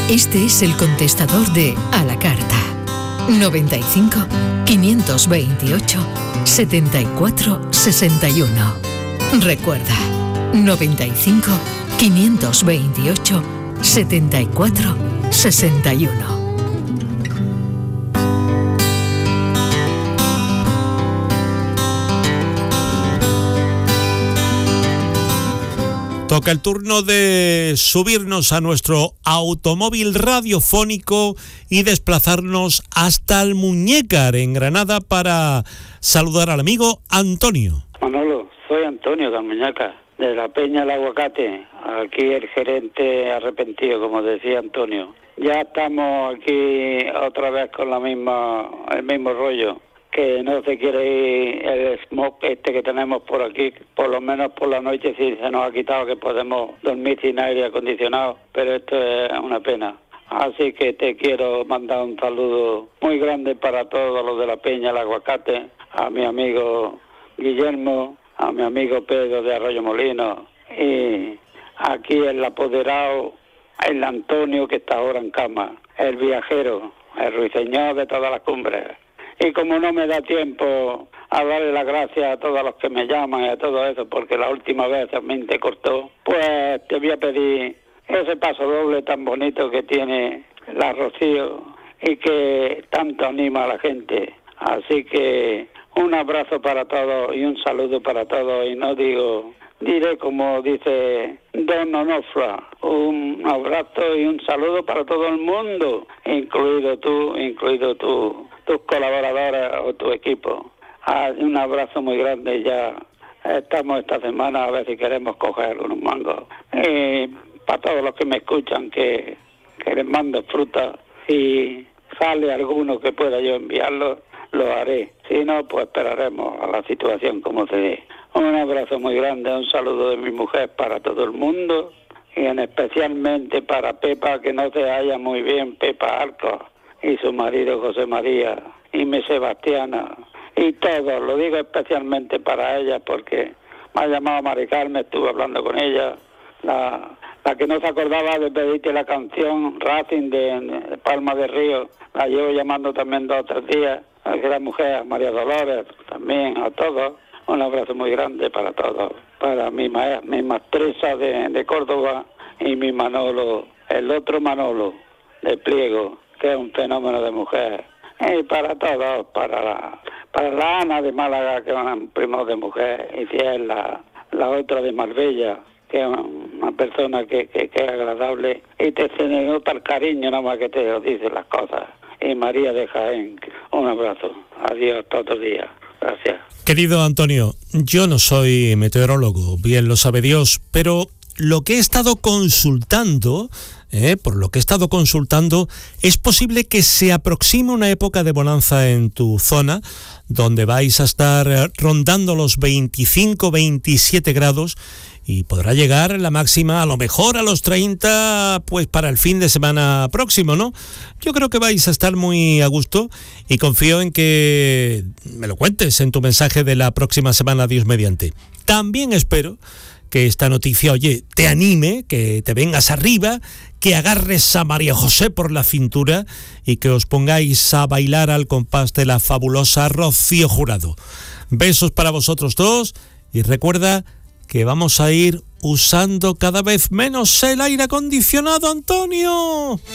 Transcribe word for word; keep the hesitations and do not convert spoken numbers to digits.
Este es el contestador de A la Carta. noventa y cinco, quinientos veintiocho, setenta y cuatro, sesenta y uno. Recuerda, noventa y cinco, quinientos veintiocho, setenta y cuatro, sesenta y uno. Toca el turno de subirnos a nuestro automóvil radiofónico y desplazarnos hasta Almuñécar, en Granada, para saludar al amigo Antonio. Manolo, soy Antonio de Almuñécar, de la Peña El Aguacate. Aquí el gerente arrepentido, como decía Antonio. Ya estamos aquí otra vez con la misma, el mismo rollo. Que no se quiere ir el smog este que tenemos por aquí, por lo menos por la noche sí se nos ha quitado, que podemos dormir sin aire acondicionado, pero esto es una pena. Así que te quiero mandar un saludo muy grande para todos los de la Peña El Aguacate, a mi amigo Guillermo, a mi amigo Pedro de Arroyo Molino, y aquí el apoderado, el Antonio, que está ahora en cama, el viajero, el ruiseñor de todas las cumbres. Y como no me da tiempo a darle las gracias a todos los que me llaman y a todo eso, porque la última vez también te cortó, pues te voy a pedir ese paso doble tan bonito que tiene la Rocío y que tanto anima a la gente. Así que un abrazo para todos y un saludo para todos, y no digo, diré como dice Don Onofra, un abrazo y un saludo para todo el mundo, incluido tú, incluido tú. tus colaboradores o tu equipo. Ah, un abrazo muy grande. Ya estamos esta semana a ver si queremos coger algunos mangos. Y para todos los que me escuchan, que, que les mando fruta. Si sale alguno que pueda yo enviarlo, lo haré. Si no, pues esperaremos a la situación como se dé. Un abrazo muy grande, un saludo de mi mujer para todo el mundo, y en especialmente para Pepa, que no se halla muy bien, Pepa Arcos, y su marido José María, y mi Sebastiana, y todos, lo digo especialmente para ella, porque me ha llamado Mari Carmen, estuve hablando con ella, la, la que no se acordaba de pedirte la canción Racing de, de Palma de Río, la llevo llamando también dos o tres días, a la mujer, María Dolores, también, a todos, un abrazo muy grande para todos, para mi, ma mi maestresa de, de Córdoba, y mi Manolo, el otro Manolo, de Pliego, que es un fenómeno de mujer, y para todos, para la, para la Ana de Málaga, que es un primo de mujer, y Fiel, la, la otra de Marbella, que es una persona que, que, que es agradable, y te se nota el cariño nada más que te dice las cosas, y María de Jaén, un abrazo, adiós todos los días, gracias. Querido Antonio, yo no soy meteorólogo, bien lo sabe Dios, pero lo que he estado consultando, eh, por lo que he estado consultando, es posible que se aproxime una época de bonanza en tu zona, donde vais a estar rondando los veinticinco, veintisiete grados, y podrá llegar la máxima a lo mejor a los treinta, pues para el fin de semana próximo, ¿no? Yo creo que vais a estar muy a gusto, y confío en que me lo cuentes en tu mensaje de la próxima semana, Dios mediante. También espero que esta noticia, oye, te anime, que te vengas arriba, que agarres a María José por la cintura y que os pongáis a bailar al compás de la fabulosa Rocío Jurado. Besos para vosotros dos, y recuerda que vamos a ir usando cada vez menos el aire acondicionado, Antonio.